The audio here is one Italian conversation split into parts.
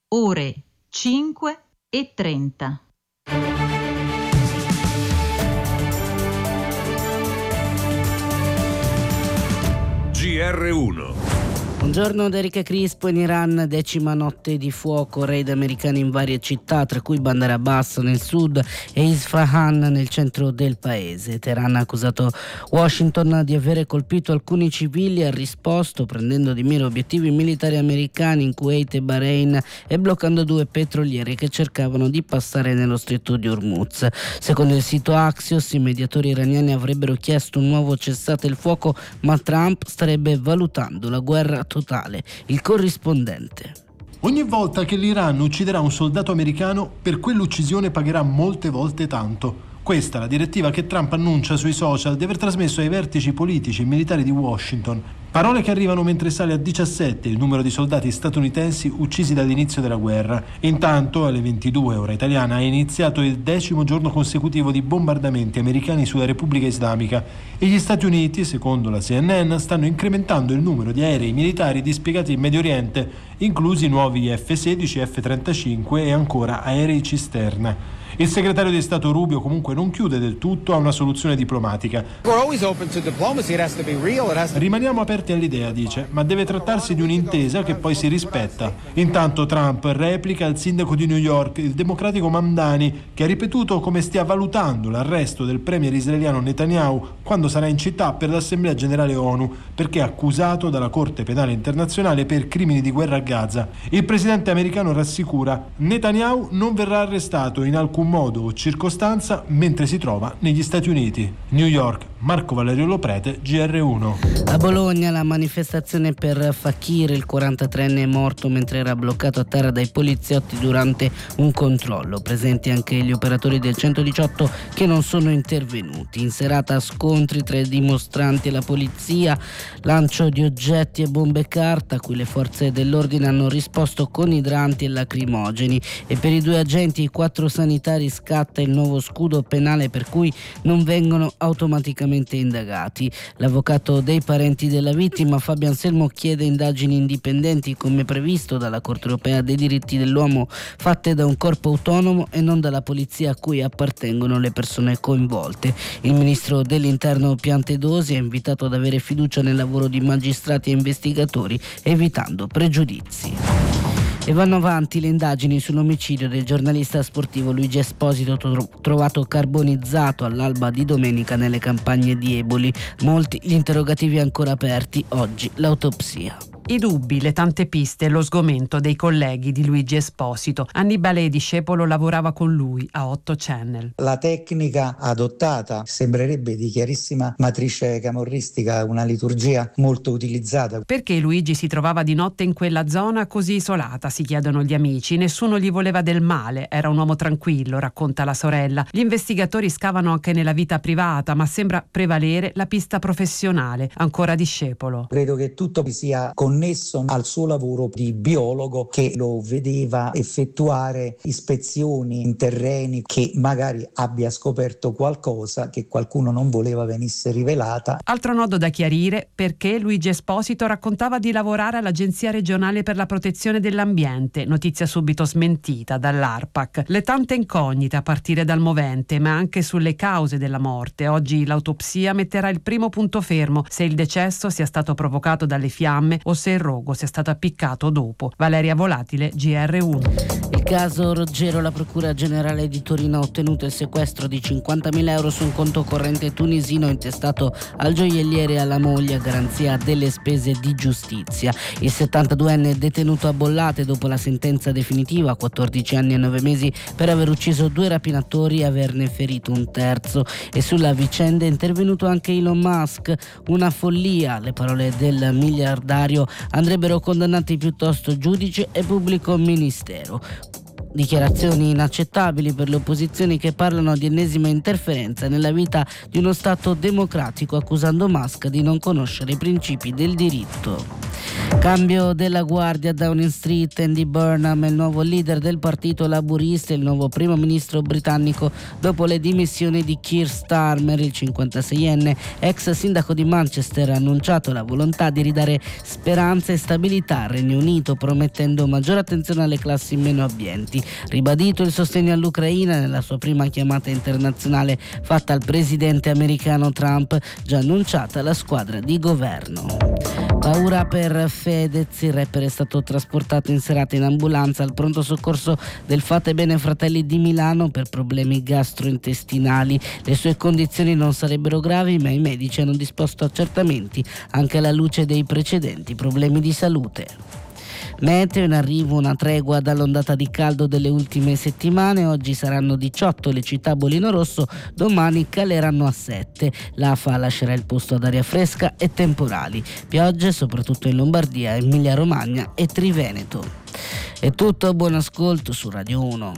ore 5:30. GR1. Buongiorno da Erika Crispo. In Iran, 10ª notte di fuoco, raid americani in varie città, tra cui Bandar Abbas nel sud e Isfahan nel centro del paese. Teheran ha accusato Washington di avere colpito alcuni civili e ha risposto prendendo di mira obiettivi militari americani in Kuwait e Bahrain e bloccando 2 petroliere che cercavano di passare nello stretto di Hormuz. Secondo il sito Axios, i mediatori iraniani avrebbero chiesto un nuovo cessate il fuoco, ma Trump starebbe valutando la guerra totale. Il corrispondente. Ogni volta che l'Iran ucciderà un soldato americano, per quell'uccisione pagherà molte volte tanto. Questa è la direttiva che Trump annuncia sui social di aver trasmesso ai vertici politici e militari di Washington. Parole che arrivano mentre sale a 17 il numero di soldati statunitensi uccisi dall'inizio della guerra. Intanto, alle 22 ora italiana, è iniziato il 10° giorno consecutivo di bombardamenti americani sulla Repubblica Islamica e gli Stati Uniti, secondo la CNN, stanno incrementando il numero di aerei militari dispiegati in Medio Oriente, inclusi nuovi F-16, F-35 e ancora aerei cisterna. Il segretario di Stato Rubio comunque non chiude del tutto a una soluzione diplomatica. Rimaniamo aperti all'idea, dice, ma deve trattarsi di un'intesa che poi si rispetta. Intanto Trump replica al sindaco di New York, il democratico Mamdani, che ha ripetuto come stia valutando l'arresto del premier israeliano Netanyahu quando sarà in città per l'Assemblea Generale ONU, perché è accusato dalla Corte Penale Internazionale per crimini di guerra a Gaza. Il presidente americano rassicura: Netanyahu non verrà arrestato in alcun modo o circostanza mentre si trova negli Stati Uniti. New York, Marco Valerio Loprete, GR1. A Bologna la manifestazione per Fakir, il 43enne è morto mentre era bloccato a terra dai poliziotti durante un controllo. Presenti anche gli operatori del 118 che non sono intervenuti. In serata scontri tra i dimostranti e la polizia, lancio di oggetti e bombe carta a cui le forze dell'ordine hanno risposto con idranti e lacrimogeni, e per i 2 agenti e i 4 sanitari scatta il nuovo scudo penale per cui non vengono automaticamente indagati. L'avvocato dei parenti della vittima, Fabio Anselmo, chiede indagini indipendenti come previsto dalla Corte Europea dei diritti dell'uomo, fatte da un corpo autonomo e non dalla polizia a cui appartengono le persone coinvolte. Il ministro dell'Interno Piantedosi ha invitato ad avere fiducia nel lavoro di magistrati e investigatori, evitando pregiudizi. E vanno avanti le indagini sull'omicidio del giornalista sportivo Luigi Esposito, trovato carbonizzato all'alba di domenica nelle campagne di Eboli. Molti gli interrogativi ancora aperti, oggi l'autopsia. I dubbi, le tante piste, lo sgomento dei colleghi di Luigi Esposito. Annibale Discepolo lavorava con lui a 8 Channel. La tecnica adottata sembrerebbe di chiarissima matrice camorristica, una liturgia molto utilizzata. Perché Luigi si trovava di notte in quella zona così isolata, si chiedono gli amici. Nessuno gli voleva del male, era un uomo tranquillo, racconta la sorella. Gli investigatori scavano anche nella vita privata, ma sembra prevalere la pista professionale. Ancora Discepolo. Credo che tutto sia connesso al suo lavoro di biologo, che lo vedeva effettuare ispezioni in terreni, che magari abbia scoperto qualcosa che qualcuno non voleva venisse rivelata. Altro nodo da chiarire: perché Luigi Esposito raccontava di lavorare all'Agenzia regionale per la protezione dell'ambiente, notizia subito smentita dall'ARPAC. Le tante incognite a partire dal movente, ma anche sulle cause della morte. Oggi l'autopsia metterà il primo punto fermo, se il decesso sia stato provocato dalle fiamme o se il rogo sia stato appiccato dopo. Valeria Volatile, GR1. Il caso Roggero, la Procura Generale di Torino ha ottenuto il sequestro di 50.000 euro su un conto corrente tunisino intestato al gioielliere e alla moglie a garanzia delle spese di giustizia. Il 72enne è detenuto a Bollate dopo la sentenza definitiva, 14 anni e 9 mesi, per aver ucciso 2 rapinatori e averne ferito un terzo. E sulla vicenda è intervenuto anche Elon Musk. Una follia, le parole del miliardario andrebbero condannati piuttosto giudice e pubblico ministero. Dichiarazioni inaccettabili per le opposizioni che parlano di ennesima interferenza nella vita di uno Stato democratico, accusando Musk di non conoscere i principi del diritto. Cambio della guardia a Downing Street. Andy Burnham è il nuovo leader del partito laburista e il nuovo primo ministro britannico dopo le dimissioni di Keir Starmer. Il 56enne ex sindaco di Manchester ha annunciato la volontà di ridare speranza e stabilità al Regno Unito, promettendo maggiore attenzione alle classi meno abbienti. Ribadito il sostegno all'Ucraina nella sua prima chiamata internazionale fatta al presidente americano Trump, già annunciata la squadra di governo. Paura per Fedez, il rapper è stato trasportato in serata in ambulanza al pronto soccorso del Fate Bene Fratelli di Milano per problemi gastrointestinali. Le sue condizioni non sarebbero gravi, ma i medici hanno disposto accertamenti anche alla luce dei precedenti problemi di salute. Meteo, in arrivo una tregua dall'ondata di caldo delle ultime settimane. Oggi saranno 18 le città a bollino rosso, domani caleranno a 7. L'AFA lascerà il posto ad aria fresca e temporali. Piogge soprattutto in Lombardia, Emilia Romagna e Triveneto. È tutto, buon ascolto su Radio 1.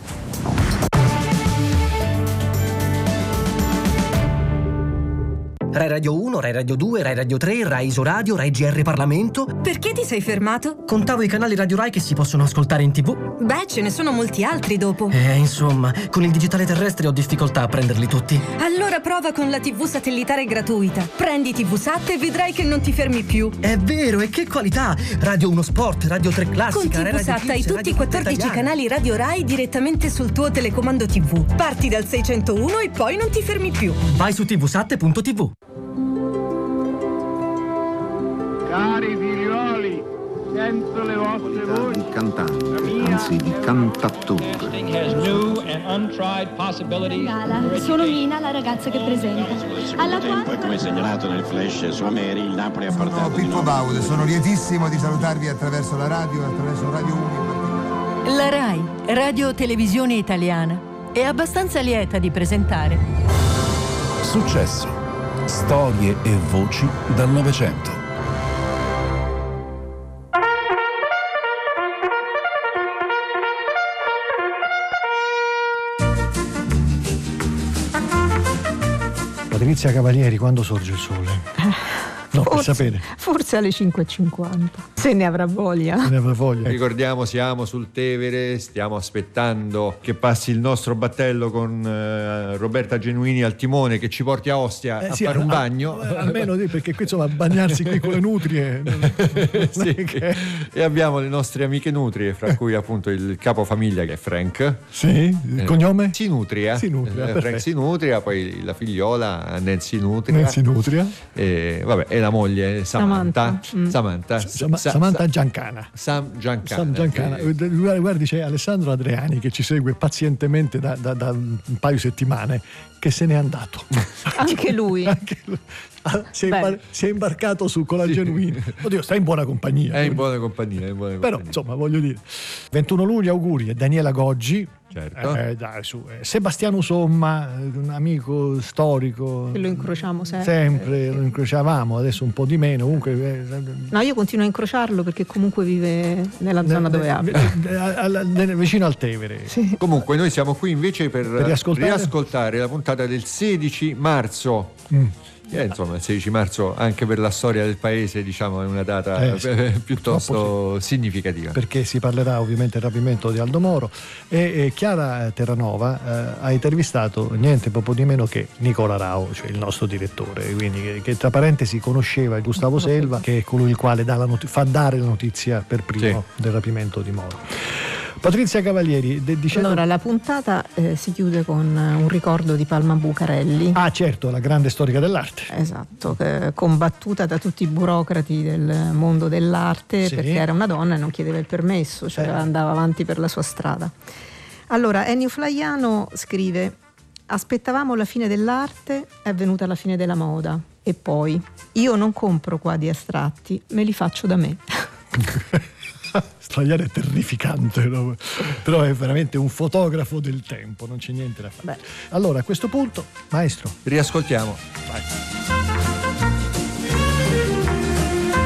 Rai Radio 1, Rai Radio 2, Rai Radio 3, Rai Isoradio, Rai GR Parlamento. Perché ti sei fermato? Contavo i canali Radio Rai che si possono ascoltare in TV. Beh, ce ne sono molti altri dopo. Insomma, con il digitale terrestre ho difficoltà a prenderli tutti. Allora prova con la TV satellitare gratuita. Prendi TV Sat e vedrai che non ti fermi più. È vero, e che qualità! Radio 1 Sport, Radio 3 Classica, con TV Sat hai tutti i 14 canali Radio Rai direttamente sul tuo telecomando TV. Parti dal 601 e poi non ti fermi più. Vai su tvsat.tv. Cari figlioli, sento le vostre voci. Di cantante, anzi di cantattore. Gala, sono Mina, la ragazza che presenta. Alla quarta... Come segnalato nel flash su Ameri, il Napoli ha portato. Sono Pippo Baudo, sono lietissimo di salutarvi attraverso la radio e attraverso Radio 1. La RAI, Radio Televisione Italiana, è abbastanza lieta di presentare Successo, storie e voci dal Novecento. Patrizia Cavalieri, quando sorge il sole? No, per sapere. Forse alle 5:50, se ne avrà voglia. Se ne avrà voglia. Ricordiamo, siamo sul Tevere, stiamo aspettando che passi il nostro battello con Roberta Genuini al timone, che ci porti a Ostia a fare un bagno. Almeno perché qui insomma bagnarsi qui con le nutrie. Sì, e abbiamo le nostre amiche nutrie, fra cui appunto il capofamiglia che è Frank. Sì, il cognome? Sinutria. Frank Sinutria, poi la figliola Nancy Nutria. Nancy Nutria. E vabbè, e la moglie Samantha Giancana. Sam Giancana. Guardi, c'è Alessandro Adriani che ci segue pazientemente da un paio di settimane, che se n'è andato. Anche lui. Si è imbarcato con la Genuini. Oddio, sta in buona compagnia. È in buona compagnia. Però, insomma, voglio dire. 21 luglio, auguri a Daniela Goggi. Certo. Sebastiano Somma, un amico storico. Che lo incrociamo sempre. Lo incrociavamo, adesso un po' di meno. Comunque. No, io continuo a incrociarlo perché comunque vive nella zona dove abita. Vicino al Tevere. Sì. Comunque, noi siamo qui invece per riascoltare la puntata del 16 marzo. Insomma, il 16 marzo anche per la storia del paese, diciamo, è una data piuttosto significativa. Perché si parlerà ovviamente del rapimento di Aldo Moro e Chiara Terranova ha intervistato niente poco di meno che Nicola Rao, cioè il nostro direttore, quindi che tra parentesi conosceva Gustavo Selva, che è colui il quale fa dare la notizia per primo del rapimento di Moro. Patrizia Cavalieri, allora la puntata si chiude con un ricordo di Palma Bucarelli. Ah, certo, la grande storica dell'arte. Esatto, combattuta da tutti i burocrati del mondo dell'arte, perché era una donna e non chiedeva il permesso, cioè andava avanti per la sua strada. Allora Ennio Flaiano scrive: aspettavamo la fine dell'arte, è venuta la fine della moda, e poi io non compro quadri astratti, me li faccio da me. Flaiano è terrificante, no? Però è veramente un fotografo del tempo, non c'è niente da fare. Allora, a questo punto, maestro, riascoltiamo. Vai.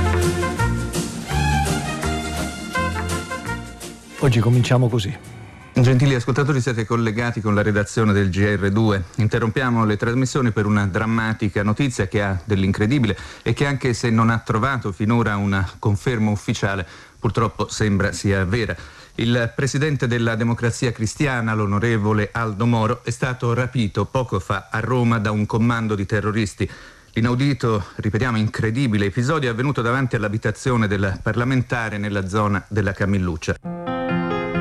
Oggi cominciamo così. Gentili ascoltatori, siete collegati con la redazione del GR2. Interrompiamo le trasmissioni per una drammatica notizia che ha dell'incredibile e che, anche se non ha trovato finora una conferma ufficiale, purtroppo sembra sia vera. Il presidente della Democrazia Cristiana, l'onorevole Aldo Moro, è stato rapito poco fa a Roma da un commando di terroristi. L'inaudito, ripetiamo, incredibile episodio è avvenuto davanti all'abitazione del parlamentare nella zona della Camilluccia.